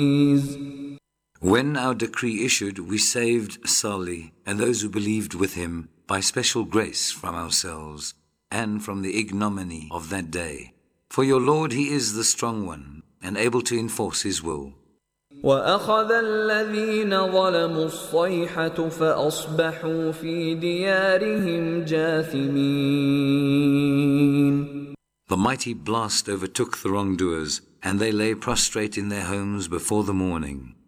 When our decree issued, we saved Salih and those who believed with him by special grace from ourselves and from the ignominy of that day. For your Lord, He is the strong one and able to enforce His will. وَأَخَذَ الَّذِينَ ظَلَمُوا الصَّيْحَةُ فَأَصْبَحُوا فِي دِيَارِهِمْ جَاثِمِينَ. The mighty blast overtook the wrongdoers, and they lay prostrate in their homes before the morning.